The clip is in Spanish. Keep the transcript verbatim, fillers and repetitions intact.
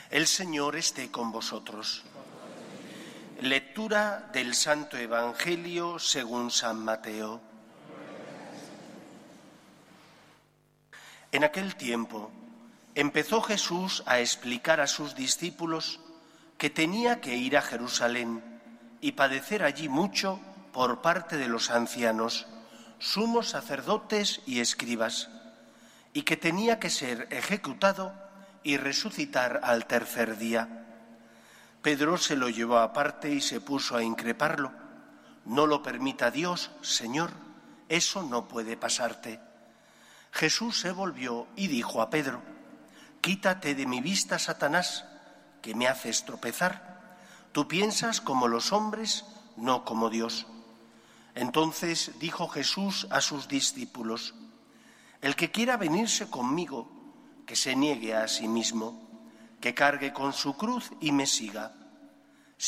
El Señor esté con vosotros. Lectura del Santo Evangelio según San Mateo. En aquel tiempo empezó Jesús a explicar a sus discípulos que tenía que ir a Jerusalén y padecer allí mucho por parte de los ancianos, sumos sacerdotes y escribas, y que tenía que ser ejecutado y resucitar al tercer día. Pedro se lo llevó aparte y se puso a increparlo. «No lo permita Dios, Señor, eso no puede pasarte». Jesús se volvió y dijo a Pedro: «Quítate de mi vista, Satanás, que me haces tropezar. Tú piensas como los hombres, no como Dios». Entonces dijo Jesús a sus discípulos: «El que quiera venirse conmigo, que se niegue a sí mismo, que cargue con su cruz y me siga.